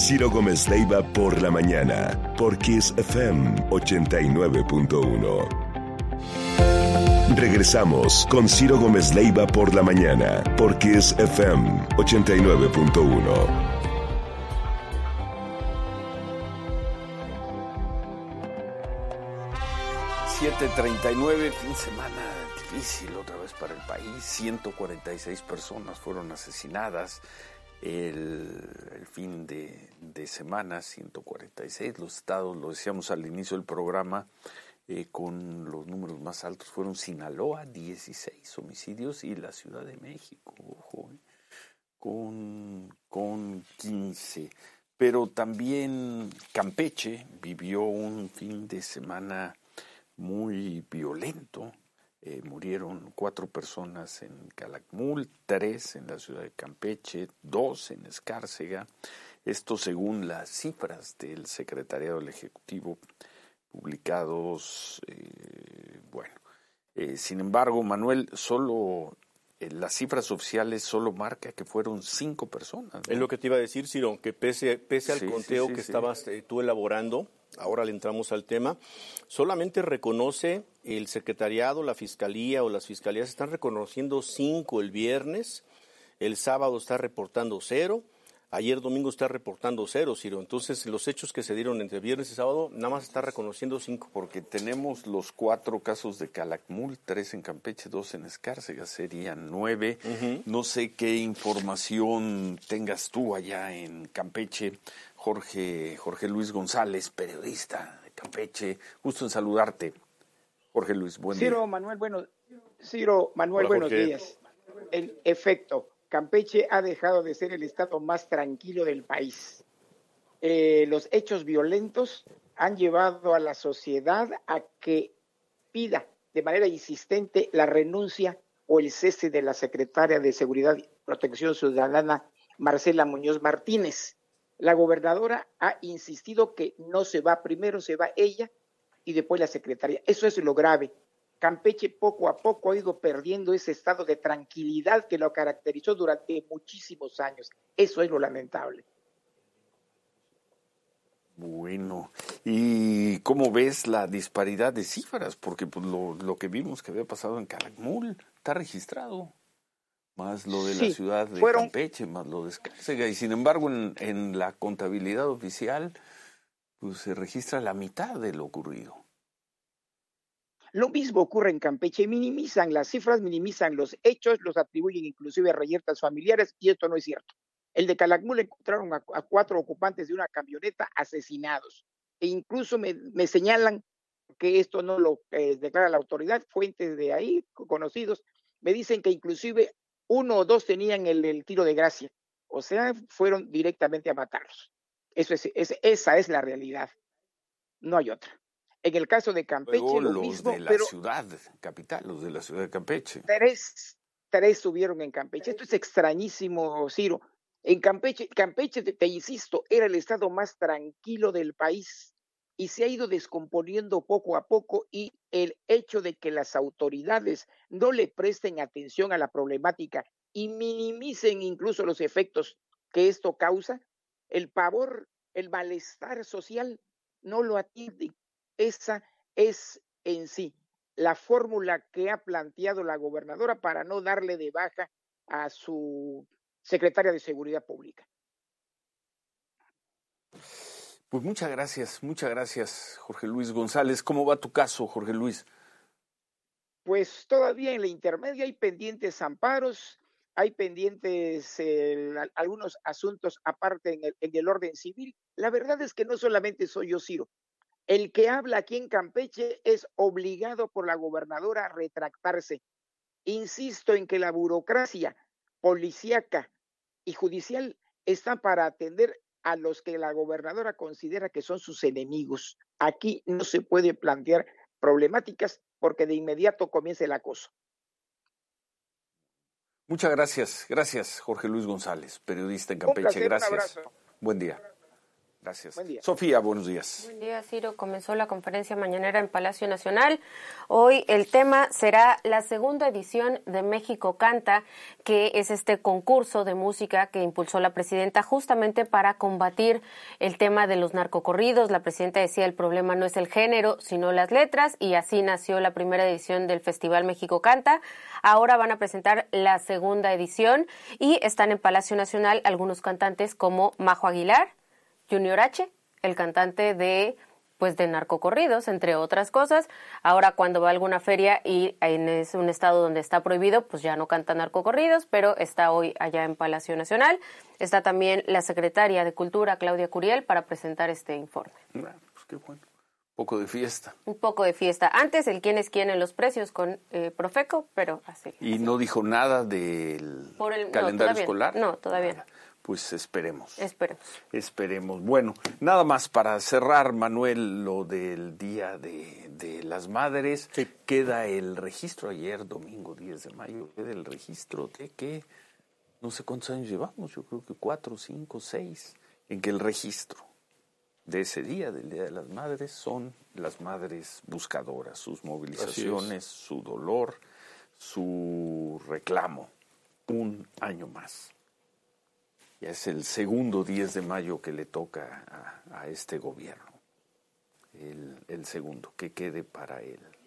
Ciro Gómez Leiva por la mañana, por Kiss FM 89.1. Regresamos con Ciro Gómez Leiva por la mañana, por Kiss FM 89.1. 7:39, fin de semana difícil otra vez para el país. 146 personas fueron asesinadas el fin de semana, 146. Los estados, lo decíamos al inicio del programa, con los números más altos fueron Sinaloa, 16 homicidios, y la Ciudad de México, ojo, con 15. Pero también Campeche vivió un fin de semana muy violento. Murieron 4 personas en Calakmul, 3 en la ciudad de Campeche, 2 en Escárcega. Esto según las cifras del Secretariado del Ejecutivo publicados. Sin embargo, Manuel, solo las cifras oficiales solo marca que fueron 5 personas, ¿no? Es lo que te iba a decir, Ciro, que pese al conteo que estabas tú elaborando, ahora le entramos al tema, solamente reconoce el secretariado, la fiscalía o las fiscalías están reconociendo 5 el viernes, el sábado está reportando 0, ayer domingo está reportando 0, Ciro. Entonces, los hechos que se dieron entre viernes y sábado, nada más está reconociendo 5. Porque tenemos los 4 casos de Calakmul, 3 en Campeche, 2 en Escárcega, serían 9. Uh-huh. No sé qué información tengas tú allá en Campeche, Jorge Luis González, periodista de Campeche. Gusto en saludarte. Jorge Luis, buen día. Ciro Manuel, buenos días. En efecto, Campeche ha dejado de ser el estado más tranquilo del país. Los hechos violentos han llevado a la sociedad a que pida de manera insistente la renuncia o el cese de la secretaria de Seguridad y Protección Ciudadana, Marcela Muñoz Martínez. La gobernadora ha insistido que no se va, primero se va ella y después la secretaria. Eso es lo grave. Campeche poco a poco ha ido perdiendo ese estado de tranquilidad que lo caracterizó durante muchísimos años. Eso es lo lamentable. Bueno, ¿y cómo ves la disparidad de cifras? Porque pues, lo que vimos que había pasado en Calakmul está registrado, más lo de la ciudad de Campeche, más lo de Escárcega, y sin embargo en la contabilidad oficial pues se registra la mitad de lo ocurrido. Lo mismo ocurre en Campeche, minimizan las cifras, minimizan los hechos, los atribuyen inclusive a reyertas familiares, y esto no es cierto. El de Calakmul encontraron a 4 ocupantes de una camioneta asesinados, e incluso me señalan que esto no lo declara la autoridad, fuentes de ahí, conocidos, me dicen que inclusive 1 o 2 tenían el tiro de gracia, o sea, fueron directamente a matarlos. Esa es la realidad, no hay otra. En el caso de Campeche, luego, lo los mismo, de la ciudad capital, los de la ciudad de Campeche. 3 subieron en Campeche. Esto es extrañísimo, Ciro. En Campeche, te insisto, era el estado más tranquilo del país y se ha ido descomponiendo poco a poco, y el hecho de que las autoridades no le presten atención a la problemática y minimicen incluso los efectos que esto causa, el pavor, el malestar social no lo atienden. Esa es en sí la fórmula que ha planteado la gobernadora para no darle de baja a su secretaria de Seguridad Pública. Pues muchas gracias, Jorge Luis González. ¿Cómo va tu caso, Jorge Luis? Pues todavía en la intermedia hay pendientes amparos, hay pendientes algunos asuntos aparte en el orden civil. La verdad es que no solamente soy yo, Ciro. El que habla aquí en Campeche es obligado por la gobernadora a retractarse. Insisto en que la burocracia policíaca y judicial está para atender a los que la gobernadora considera que son sus enemigos. Aquí no se puede plantear problemáticas porque de inmediato comienza el acoso. Muchas gracias, Jorge Luis González, periodista en Campeche. Un placer, gracias. Un abrazo. Buen día. Gracias. Buen día. Sofía, buenos días. Buen día, Ciro. Comenzó la conferencia mañanera en Palacio Nacional. Hoy el tema será la segunda edición de México Canta, que es este concurso de música que impulsó la presidenta justamente para combatir el tema de los narcocorridos. La presidenta decía el problema no es el género, sino las letras, y así nació la primera edición del Festival México Canta. Ahora van a presentar la segunda edición y están en Palacio Nacional algunos cantantes como Majo Aguilar, Junior H, el cantante de narcocorridos, entre otras cosas. Ahora cuando va a alguna feria y es un estado donde está prohibido, pues ya no canta narcocorridos, pero está hoy allá en Palacio Nacional. Está también la secretaria de Cultura, Claudia Curiel, para presentar este informe. Pues qué bueno. Un poco de fiesta. Un poco de fiesta. Antes el quién es quién en los precios con Profeco, pero así. ¿Y no dijo nada del calendario escolar? No, todavía no. Pues esperemos. Esperemos. Bueno, nada más para cerrar, Manuel, lo del Día de las Madres. Sí. Queda el registro ayer, domingo 10 de mayo, queda el registro de que, no sé cuántos años llevamos, yo creo que 4, 5, 6, en que el registro de ese día, del Día de las Madres, son las madres buscadoras, sus movilizaciones, su dolor, su reclamo. Un año más. Ya es el segundo 10 de mayo que le toca a este gobierno. El segundo, que quede para él.